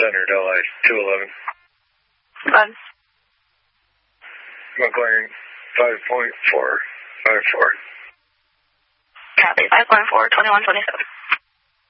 Center, Delhi 211. Run. McLaren 5.454. Copy. 5.4, 2127.